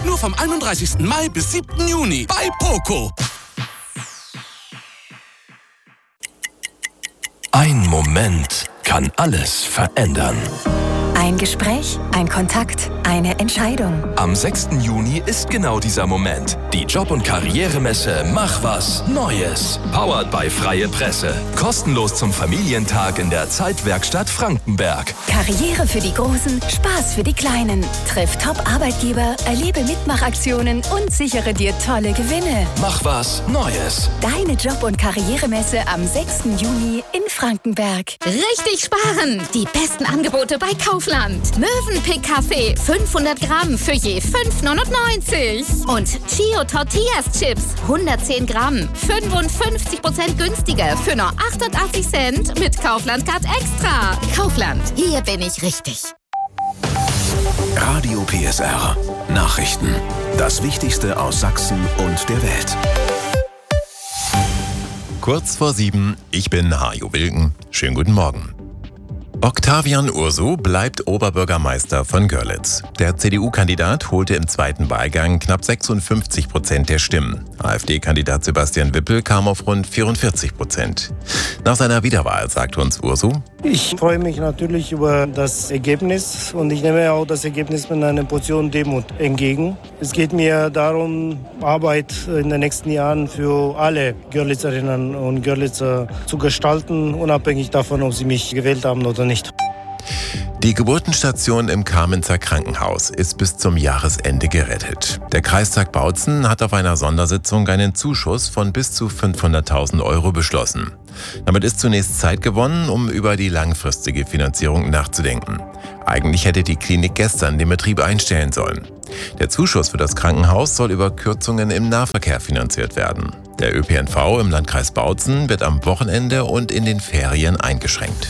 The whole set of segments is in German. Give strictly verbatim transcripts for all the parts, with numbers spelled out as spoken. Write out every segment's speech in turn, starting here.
Nur vom einunddreißigsten Mai bis siebten Juni bei Poco. Ein Moment kann alles verändern. Ein Gespräch, ein Kontakt, eine Entscheidung. Am sechsten Juni ist genau dieser Moment. Die Job- und Karrieremesse Mach was Neues. Powered by Freie Presse. Kostenlos zum Familientag in der Zeitwerkstatt Frankenberg. Karriere für die Großen, Spaß für die Kleinen. Triff Top-Arbeitgeber, erlebe Mitmachaktionen und sichere dir tolle Gewinne. Mach was Neues. Deine Job- und Karrieremesse am sechsten Juni in Frankenberg. Richtig sparen! Die besten Angebote bei Kaufland. Mövenpick-Kaffee, fünfhundert Gramm für je fünf neunundneunzig. Und Chio Tortillas Chips, hundertzehn Gramm, fünfundfünfzig Prozent günstiger für nur achtundachtzig Cent mit Kaufland-Card Extra. Kaufland, hier bin ich richtig. Radio P S R. Nachrichten. Das Wichtigste aus Sachsen und der Welt. Kurz vor sieben, ich bin Hajo Wilken. Schönen guten Morgen. Octavian Ursu bleibt Oberbürgermeister von Görlitz. Der C D U-Kandidat holte im zweiten Wahlgang knapp sechsundfünfzig Prozent der Stimmen. AfD-Kandidat Sebastian Wippel kam auf rund vierundvierzig Prozent. Nach seiner Wiederwahl sagt uns Ursu: Ich freue mich natürlich über das Ergebnis und ich nehme auch das Ergebnis mit einer Portion Demut entgegen. Es geht mir darum, Arbeit in den nächsten Jahren für alle Görlitzerinnen und Görlitzer zu gestalten, unabhängig davon, ob sie mich gewählt haben oder nicht. Die Geburtenstation im Kamenzer Krankenhaus ist bis zum Jahresende gerettet. Der Kreistag Bautzen hat auf einer Sondersitzung einen Zuschuss von bis zu fünfhunderttausend Euro beschlossen. Damit ist zunächst Zeit gewonnen, um über die langfristige Finanzierung nachzudenken. Eigentlich hätte die Klinik gestern den Betrieb einstellen sollen. Der Zuschuss für das Krankenhaus soll über Kürzungen im Nahverkehr finanziert werden. Der Ö P N V im Landkreis Bautzen wird am Wochenende und in den Ferien eingeschränkt.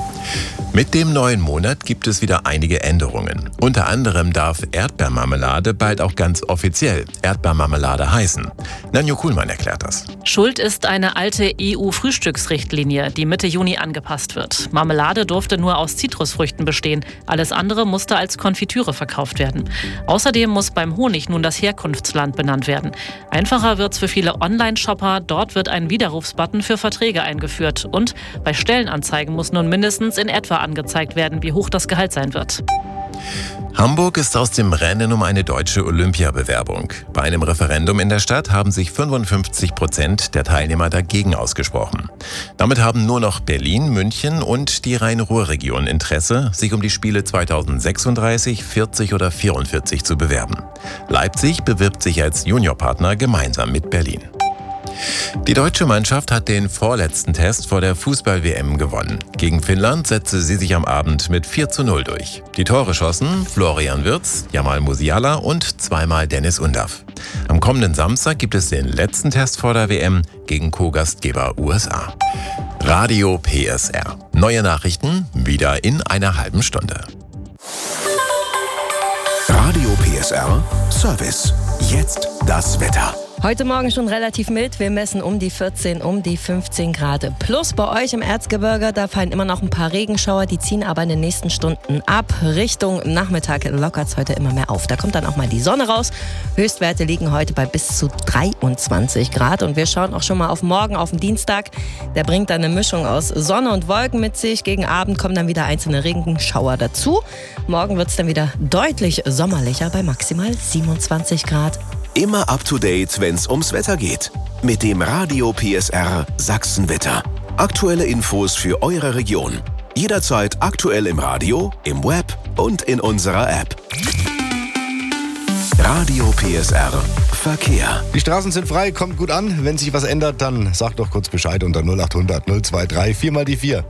Mit dem neuen Monat gibt es wieder einige Änderungen. Unter anderem darf Erdbeermarmelade bald auch ganz offiziell Erdbeermarmelade heißen. Nanjo Kuhlmann erklärt das. Schuld ist eine alte E U-Frühstücksrichtlinie, die Mitte Juni angepasst wird. Marmelade durfte nur aus Zitrusfrüchten bestehen. Alles andere musste als Konfitüre verkauft werden. Außerdem muss beim Honig nun das Herkunftsland benannt werden. Einfacher wird's für viele Online-Shopper. Dort wird ein Widerrufsbutton für Verträge eingeführt. Und bei Stellenanzeigen muss nun mindestens in etwa angezeigt werden, wie hoch das Gehalt sein wird. Hamburg ist aus dem Rennen um eine deutsche Olympiabewerbung. Bei einem Referendum in der Stadt haben sich fünfundfünfzig Prozent der Teilnehmer dagegen ausgesprochen. Damit haben nur noch Berlin, München und die Rhein-Ruhr-Region Interesse, sich um die Spiele zweitausendsechsunddreißig, vierzig oder vierundvierzig zu bewerben. Leipzig bewirbt sich als Juniorpartner gemeinsam mit Berlin. Die deutsche Mannschaft hat den vorletzten Test vor der Fußball-W M gewonnen. Gegen Finnland setzte sie sich am Abend mit vier zu null durch. Die Tore schossen Florian Wirtz, Jamal Musiala und zweimal Dennis Undaff. Am kommenden Samstag gibt es den letzten Test vor der W M gegen Co-Gastgeber U S A. Radio P S R. Neue Nachrichten wieder in einer halben Stunde. Radio P S R Service. Jetzt das Wetter. Heute Morgen schon relativ mild. Wir messen um die vierzehn, um die fünfzehn Grad. Plus bei euch im Erzgebirge, da fallen immer noch ein paar Regenschauer. Die ziehen aber in den nächsten Stunden ab. Richtung Nachmittag lockert es heute immer mehr auf. Da kommt dann auch mal die Sonne raus. Höchstwerte liegen heute bei bis zu dreiundzwanzig Grad. Und wir schauen auch schon mal auf morgen, auf den Dienstag. Der bringt dann eine Mischung aus Sonne und Wolken mit sich. Gegen Abend kommen dann wieder einzelne Regenschauer dazu. Morgen wird es dann wieder deutlich sommerlicher bei maximal siebenundzwanzig Grad. Immer up to date, wenn's ums Wetter geht. Mit dem Radio P S R Sachsenwetter. Aktuelle Infos für eure Region. Jederzeit aktuell im Radio, im Web und in unserer App. Radio P S R Verkehr. Die Straßen sind frei, kommt gut an. Wenn sich was ändert, dann sagt doch kurz Bescheid unter null acht hundert null zwei drei vier mal die vier.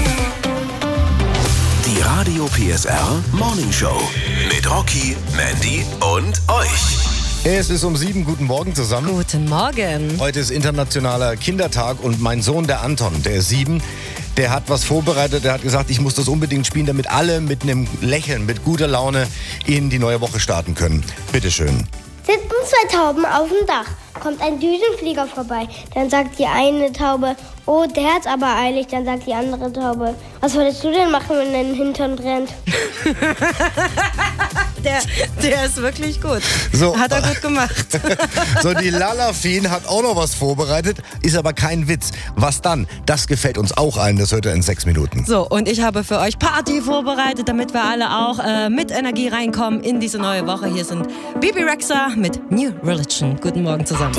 Die Radio P S R Morning Show. Mit Rocky, Mandy und euch. Es ist um sieben. Guten Morgen zusammen. Guten Morgen. Heute ist internationaler Kindertag und mein Sohn, der Anton, der ist sieben, der hat was vorbereitet. Der hat gesagt, ich muss das unbedingt spielen, damit alle mit einem Lächeln, mit guter Laune in die neue Woche starten können. Bitteschön. Sitzen zwei Tauben auf dem Dach. Kommt ein Düsenflieger vorbei. Dann sagt die eine Taube, oh, der hat's aber eilig. Dann sagt die andere Taube, was wolltest du denn machen, wenn dein Hintern brennt? der, der ist wirklich gut. So. Hat er gut gemacht. So, die Lalafin hat auch noch was vorbereitet, ist aber kein Witz. Was dann? Das gefällt uns auch allen, das hört ihr in sechs Minuten. So, und ich habe für euch Party vorbereitet, damit wir alle auch äh, mit Energie reinkommen in diese neue Woche. Hier sind Bibi Rexha mit New Religion. Guten Morgen zusammen.